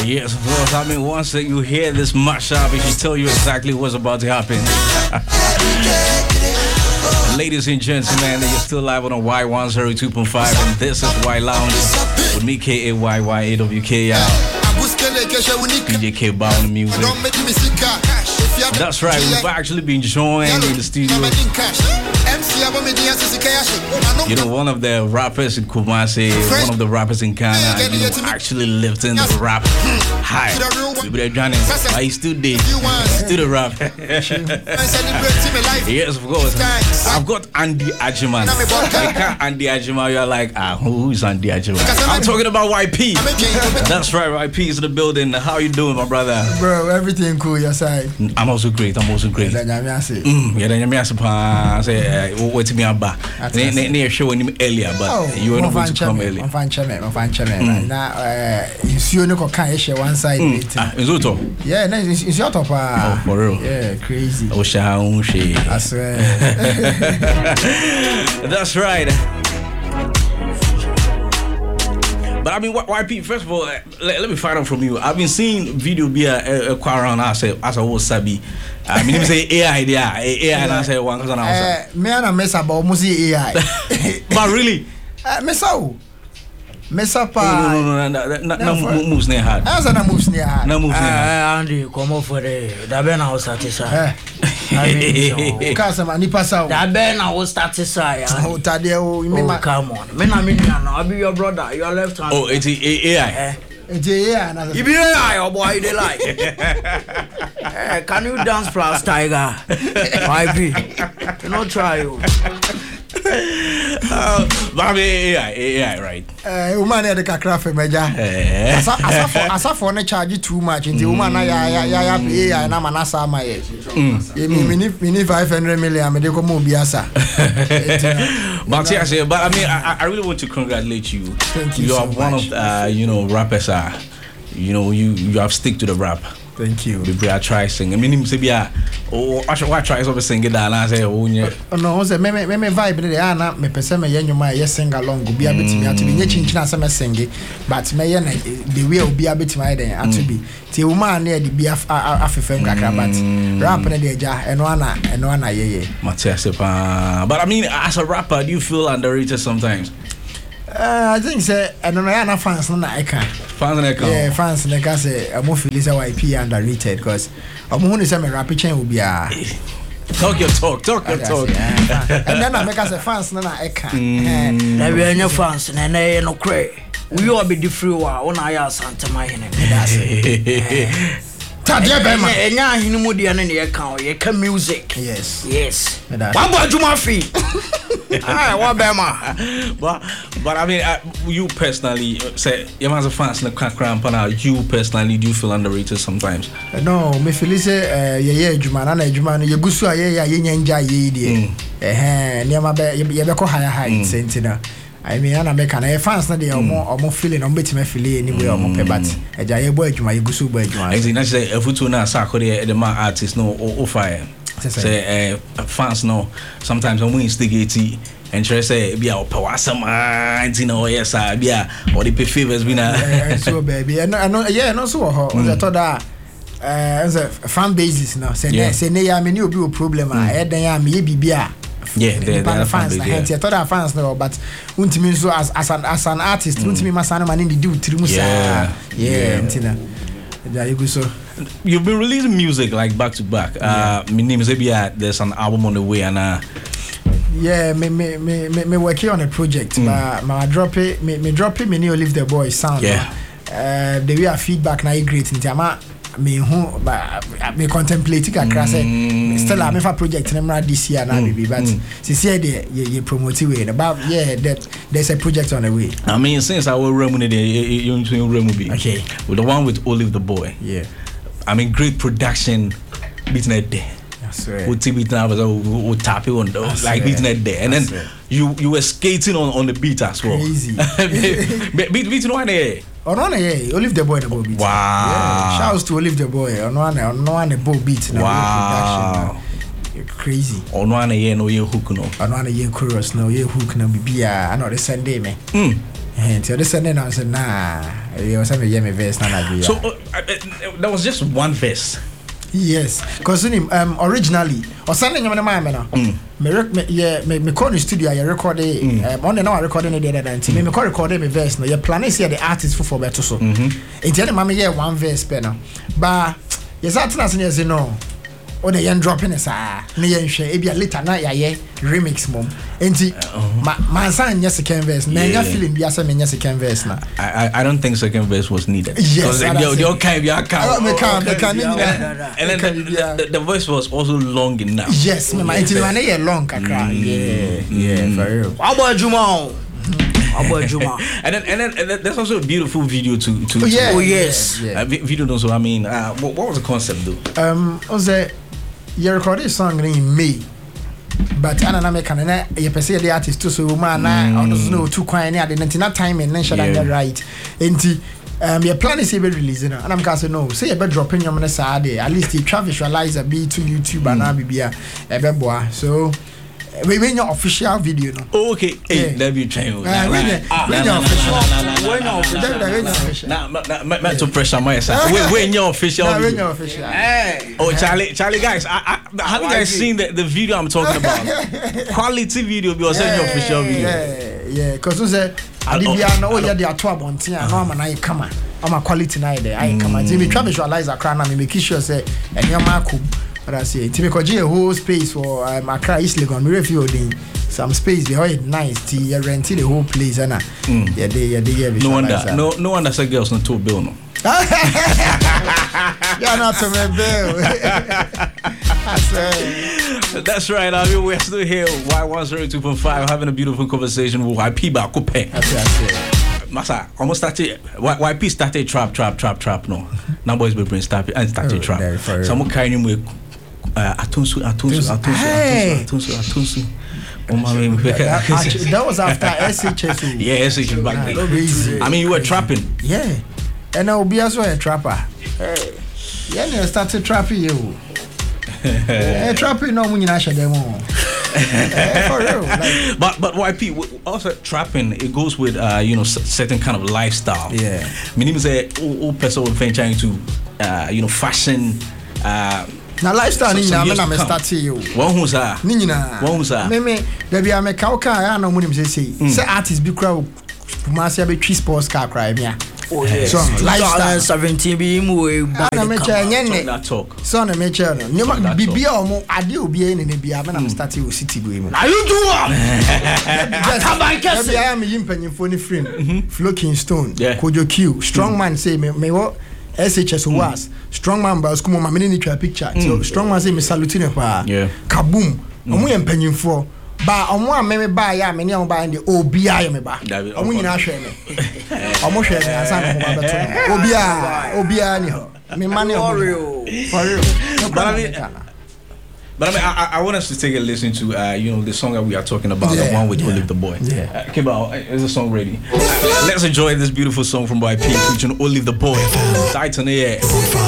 Yes, of course. I mean, once you hear this mashup, it should tell you exactly what's about to happen. Ladies and gentlemen, you're still live on a Y102.5, and this is Y Lounge with me, KAYYAWK, DJ K Bow on the music. That's right, we've actually been joined in the studio. You know, one of the rappers in Kumasi, one of the rappers in Ghana, you know, actually lifting the rap high. I still did. Still the rap. Yes, of course. I've got Andy Ajiman. Andy Ajiman, you're like, who is Andy Ajiman? I'm talking about YP. That's right, YP is in the building. How you doing, my brother? Bro, everything cool, your side. I'm also great. Yeah, wait till me back. Near showing him earlier, but you were not going to come early. I'm fine, chairman. Now, you see, you can't share one side. Is it all? Yeah, it's your top. Oh, for real? Yeah, crazy. I swear. That's right. But I mean, YP, first of all, let me find out from you. I've been seeing video be a around as I was sabi. I mean, you say AI there, AI, and I say one because I me and I mess about music AI. But really, mess out. Mess up. No moves near hard. As an moves near hard. No moves near hard. Andy, come over for the Ben house satisfied. Customer, Nipa Sao. The Ben house satisfied. Oh, Tadio, come on. I'll be your brother. Your left hand. Oh, it's AI. It's AI. You be AI, oh boy, they like. Can you dance plus Tiger? YP. You not try you. But AI, right? Woman had a craft major. As for ne charge too much. In the woman, I AI and I'm an asa my age. We need 500 million. I go Mobiasa. But I mean, I really want to congratulate you. Thank you. You so are one much. of rappers. You have stick to the rap. Thank you. Maybe I try sing. I mean, I try to sing it down. I say, oh yeah. No, say me vibe the ana me pese me yenyu ma ye sing along go be abetimi ati me chinchina se me sing but me ye the way obi abetimi den ati bi ti woman na de bi afefem kakra but rap na de ja eno ana ye Matias pa. But I mean, as a rapper, do you feel underrated sometimes? I think say eno na fans na I can. Fans na can. Yeah, fans na can say mo feel say YP underrated because omo hu ni say me rap chain obi a Talk your talk. And then I make us a fans na I can. Na we any fans na no cray. We all be different one aya Santa Mahine. Tadia Bema. Enya hinu mu dia na ye can music. Yes. One boy Juma fee. What Bema. But I mean, you personally say you as a fans na cramp now. You personally, do you feel underrated sometimes? No, me feel say ye Juma na Juma no ye gusu ye nyenja ye die. Niam be ye be ko high sentina. I mean, I make an fans na dey omo feeling omo betime feel anyway omo pe but eja ye boy Juma ye gusu boy Juma. Exactly, na say efutu na sakode the man artist no o fire. Say fans no sometimes when we instigate and try say be our power some yes be or the pay favors be na so baby no so ho the thought that as a fan basis now say ne ya me no be problem e dan ya me bibia the fans I thought that fans no but untimi so as an artist untimi masana man dey do trimu sa ntina there you go. So you've been releasing music like back to back. My name is Abia. There's an album on the way, and me working on a project. But my drop it, me new Leave the Boy sound. Yeah. The way feedback na great in Jama. Me who me contemplate kakra say still am for project na this year na baby but since here you promote way about that there's a project on the way. I mean since our room you be okay with the one with Olive the Boy. Yeah. I mean great production beating it there. I swear. With TV now was tap it on like beating it there and then you were skating on the beat as well. Crazy. beating one there. Olive the Boy the Bow beat. Wow. Shouts to Olive the Boy. On one the Bow beat. Wow. crazy. On one year no you hook no. On one year chorus no you hook no bibia. I know the Sunday me. And the Sunday I said nah. You was having me verse na. So that was just one verse. Yes, because originally or Sunday you know me call the studio I record it on the now recording it the other day. Me call recording me verse no. You plan is here the artist for better so. It's the mama here one verse per now. But yes that as you know. Or the young dropping is ne yen hwe e bia later na ya remix mom enti my son yes second verse na nya feeling bia say me nya second verse na. I don't think second verse was needed because you can't be account and then the voice was also long enough. Yes me my enti na ye long kakra yeah for real Abojuma and then there's also a beautiful video to oh yes video also. I mean what was the concept though? Was you recorded a song in May, but I don't make an you perceive the artist too so man I don't know too quiet near the 99 time and then shall I get right into your plan is able releasing and I'm going to know say you better dropping your money Saturday at least you visualize a bit to YouTube and I'll be a beboa so we win your official video no. Oh, okay. Hey, that be trying. When your official. Nah, to pressure myself. When your official. Hey. Oh, Charlie, guys, have you guys seen the video I'm talking about? Quality video because your official video. Yeah, because you say Adibia no ya dey ato abonten a no ama na kama. Ama quality na dey. I kama. Jimmy try visualize akra na me make sure say enyama akum. But I say, Timmy, a whole space for Accra East Legon. We refueling some space. They are nice. You rent the whole place, and no wonder. No wonder some girls not to bill no. You're not to me bill. That's right. I mean, we're still here. Y102.5 having a beautiful conversation with YP Bakupe. Masa, almost started. YP started trap. No, now boys will bring started trap. Some kind of atunsu. That was after SHS. Yeah, SHS back then. I mean, you were trapping. Yeah, and I'll be also a trapper. Yeah, you started trapping you. Trapping no money na demo. For real. But YP also trapping it goes with certain kind of lifestyle. Yeah. Meaning say all person trying to fashion na lifestyle ni na me start you. One who's ni nyina. Me there be am ka ya na munim say artist be crowd Kumasi be tree sports car cry me. Oh yes. So lifestyle 17 be mu na me talk. So na me che no. Nyoma bibia omo ade obi e ne bia me na me start you city go mu. Na you do am. Yes. I am yimpanyimfo ni frame. Flo Kingston, Kojo Q, strong man say me what SHS was strong man ba school ma me ni twa picture. So strong man say me salute ne pa. Kaboom. Omo yimpanyimfo ba omo a me ba ya me ni omo ba ndi obi a me ba. Omo nyina hwe me. Omo hwe me asan ko ba beto. Obi a ni ho. Me man for real. But I mean, I want us to take a listen to the song that we are talking about, the one with Olive the Boy. Kibao, is the song ready? Let's enjoy this beautiful song from YP featuring Olive the Boy. Titan, yeah.